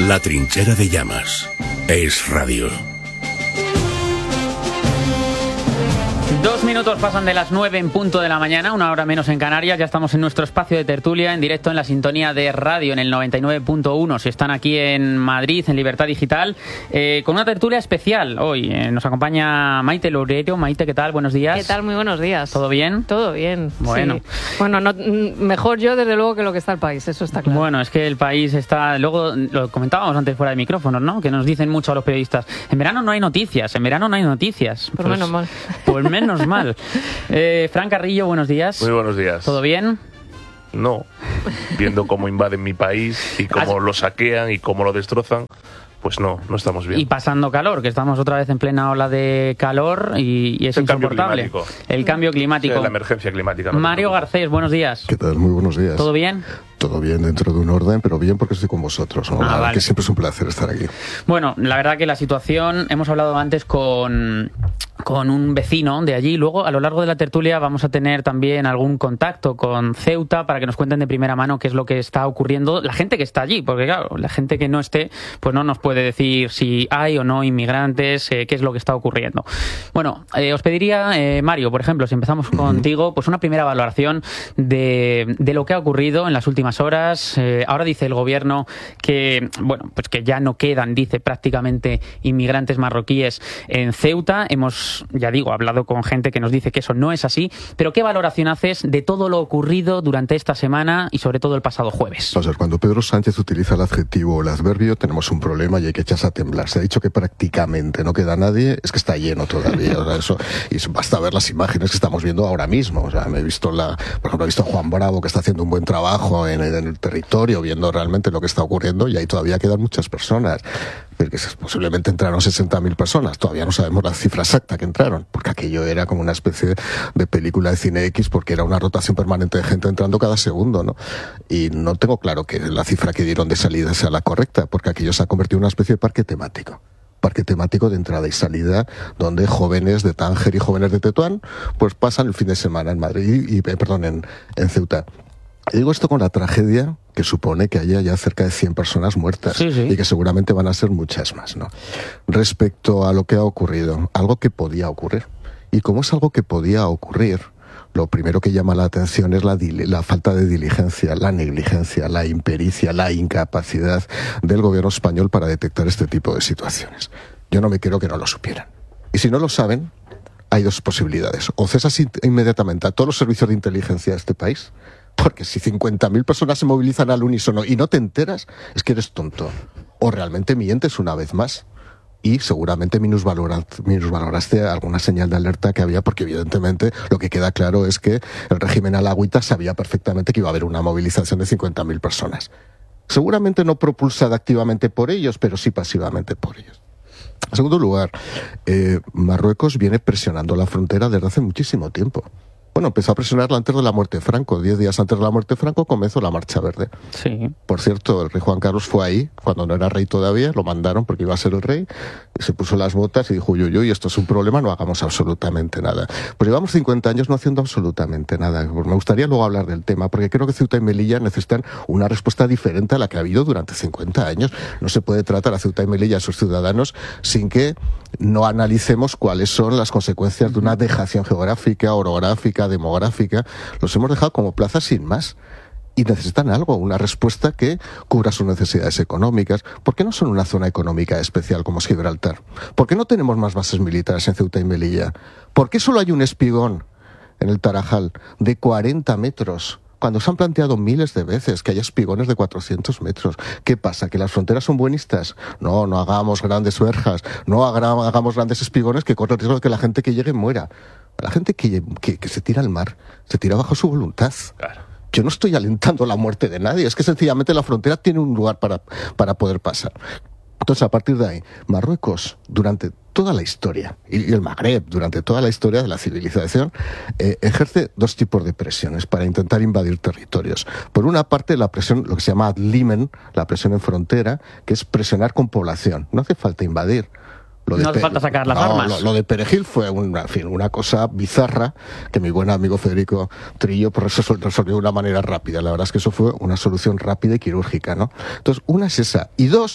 La trinchera de llamas. Es radio. 2 minutos pasan de las 9 en punto de la mañana, 1 hora menos en Canarias. Ya estamos en nuestro espacio de tertulia, en directo en la sintonía de radio, en el 99.1. Si están aquí en Madrid, en Libertad Digital, con una tertulia especial hoy. Nos acompaña Maite Loureiro. Maite, ¿qué tal? Buenos días. ¿Qué tal? Muy buenos días. ¿Todo bien? Todo bien. Bueno. Sí. Bueno, no, mejor yo, desde luego, que lo que está el país, eso está claro. Bueno, es que el país está... Luego, lo comentábamos antes fuera de micrófonos, ¿no? Que nos dicen mucho a los periodistas, en verano no hay noticias, Pues menos mal. Pues menos mal. Fran Carrillo, buenos días. Muy buenos días. ¿Todo bien? No. Viendo cómo invaden mi país y cómo lo saquean y cómo lo destrozan, pues no estamos bien. Y pasando calor, que estamos otra vez en plena ola de calor y es insoportable. El cambio climático. Sí, la emergencia climática. Mario Garcés, buenos días. ¿Qué tal? Muy buenos días. ¿Todo bien? Todo bien dentro de un orden, pero bien porque estoy con vosotros, ¿no? Vale. Que siempre es un placer estar aquí. Bueno, la verdad que la situación, hemos hablado antes con un vecino de allí. Luego, a lo largo de la tertulia, vamos a tener también algún contacto con Ceuta para que nos cuenten de primera mano qué es lo que está ocurriendo. La gente que está allí, porque claro, la gente que no esté, pues no nos puede decir si hay o no inmigrantes, qué es lo que está ocurriendo. Bueno, os pediría, Mario, por ejemplo, si empezamos contigo, pues una primera valoración de lo que ha ocurrido en las últimas horas. Ahora dice el gobierno que, bueno, pues que ya no quedan, dice, prácticamente inmigrantes marroquíes en Ceuta. Hemos, ya digo, hablado con gente que nos dice que eso no es así, pero ¿qué valoración haces de todo lo ocurrido durante esta semana y sobre todo el pasado jueves? O sea, cuando Pedro Sánchez utiliza el adjetivo o el adverbio, tenemos un problema y hay que echarse a temblar. Se ha dicho que prácticamente no queda nadie, es que está lleno todavía. O sea, eso, y basta ver las imágenes que estamos viendo ahora mismo. O sea, me he visto por ejemplo, he visto a Juan Bravo, que está haciendo un buen trabajo en el territorio, viendo realmente lo que está ocurriendo, y ahí todavía quedan muchas personas. Porque posiblemente entraron 60.000 personas. Todavía no sabemos la cifra exacta que entraron, porque aquello era como una especie de película de cine X, porque era una rotación permanente de gente entrando cada segundo, ¿no? Y no tengo claro que la cifra que dieron de salida sea la correcta, porque aquello se ha convertido en una especie de parque temático de entrada y salida, donde jóvenes de Tánger y jóvenes de Tetuán pues pasan el fin de semana en Madrid en Ceuta. Y digo esto con la tragedia que supone que haya ya cerca de 100 personas muertas, sí. Y que seguramente van a ser muchas más, ¿no? Respecto a lo que ha ocurrido, algo que podía ocurrir. Y como es algo que podía ocurrir, lo primero que llama la atención es la falta de diligencia, la negligencia, la impericia, la incapacidad del gobierno español para detectar este tipo de situaciones. Yo no me creo que no lo supieran. Y si no lo saben, hay dos posibilidades. O cesas inmediatamente a todos los servicios de inteligencia de este país, porque si 50.000 personas se movilizan al unísono y no te enteras, es que eres tonto. O realmente mientes una vez más. Y seguramente minusvaloraste alguna señal de alerta que había, porque evidentemente lo que queda claro es que el régimen alagüita sabía perfectamente que iba a haber una movilización de 50.000 personas. Seguramente no propulsada activamente por ellos, pero sí pasivamente por ellos. En segundo lugar, Marruecos viene presionando la frontera desde hace muchísimo tiempo. Bueno, empezó a presionarla antes de la muerte de Franco. 10 días antes de la muerte de Franco comenzó la Marcha Verde. Sí. Por cierto, el rey Juan Carlos fue ahí, cuando no era rey todavía, lo mandaron porque iba a ser el rey, y se puso las botas y dijo, uy, esto es un problema, no hagamos absolutamente nada. Pues llevamos 50 años no haciendo absolutamente nada. Me gustaría luego hablar del tema, porque creo que Ceuta y Melilla necesitan una respuesta diferente a la que ha habido durante 50 años. No se puede tratar a Ceuta y Melilla, a sus ciudadanos, sin que no analicemos cuáles son las consecuencias de una dejación geográfica, orográfica, demográfica. Los hemos dejado como plazas sin más. Y necesitan algo, una respuesta que cubra sus necesidades económicas. ¿Por qué no son una zona económica especial como es Gibraltar? ¿Por qué no tenemos más bases militares en Ceuta y Melilla? ¿Por qué solo hay un espigón en el Tarajal de 40 metros? Cuando se han planteado miles de veces que haya espigones de 400 metros. ¿Qué pasa? ¿Que las fronteras son buenistas? No hagamos grandes verjas, no hagamos grandes espigones que corren el riesgo de que la gente que llegue muera. La gente que se tira al mar, se tira bajo su voluntad. Claro. Yo no estoy alentando la muerte de nadie, es que sencillamente la frontera tiene un lugar para poder pasar. Entonces, a partir de ahí, Marruecos, durante toda la historia, y el Magreb, durante toda la historia de la civilización, ejerce dos tipos de presiones para intentar invadir territorios. Por una parte, la presión, lo que se llama ad-limen, la presión en frontera, que es presionar con población. No hace falta invadir. No hace falta sacar las armas. Lo de Perejil fue una cosa bizarra que mi buen amigo Federico Trillo resolvió de una manera rápida. La verdad es que eso fue una solución rápida y quirúrgica, ¿no? Entonces, una es esa. Y dos,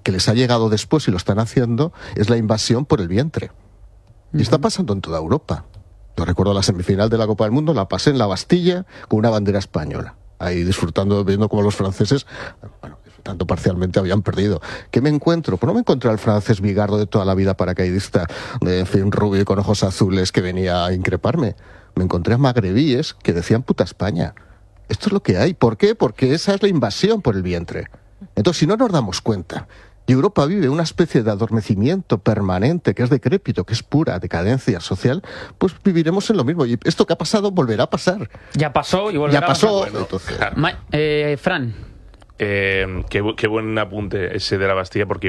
que les ha llegado después y lo están haciendo es la invasión por el vientre. Y está pasando en toda Europa. Yo recuerdo la semifinal de la Copa del Mundo, la pasé en la Bastilla con una bandera española. Ahí disfrutando, viendo cómo los franceses, bueno, disfrutando parcialmente, habían perdido. ¿Qué me encuentro? Pues no me encontré al francés bigardo de toda la vida paracaidista, en fin, rubio y con ojos azules que venía a increparme. Me encontré a magrebíes que decían puta España. Esto es lo que hay. ¿Por qué? Porque esa es la invasión por el vientre. Entonces, si no nos damos cuenta, y Europa vive una especie de adormecimiento permanente, que es decrépito, que es pura decadencia social, pues viviremos en lo mismo. Y esto que ha pasado volverá a pasar. Ya pasó y volverá Ya pasó. a pasar. Entonces, Fran. Qué buen apunte ese de la Bastilla, porque